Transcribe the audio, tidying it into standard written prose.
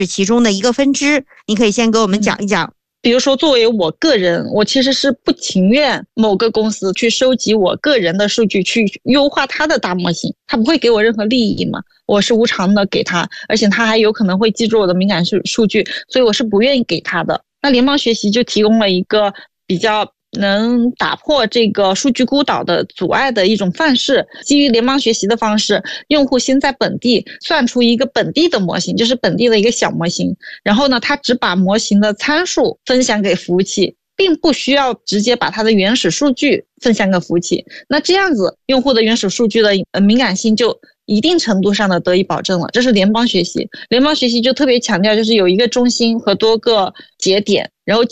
是其中的一个分支，你可以先给我们讲一讲。 比如说作为我个人，我其实是不情愿某个公司去收集我个人的数据去优化它的大模型，它不会给我任何利益嘛，我是无偿的给它，而且它还有可能会记住我的敏感数据，所以我是不愿意给它的。那联邦学习就提供了一个比较能打破这个数据孤岛的阻碍的一种范式。基于联邦学习的方式，用户先在本地算出一个本地的模型，就是本地的一个小模型，然后呢，他只把模型的参数分享给服务器，并不需要直接把它的原始数据分享给服务器。那这样子用户的原始数据的敏感性就一定程度上的得以保证了。这是联邦学习。联邦学习就特别强调就是有一个中心和多个节点，然后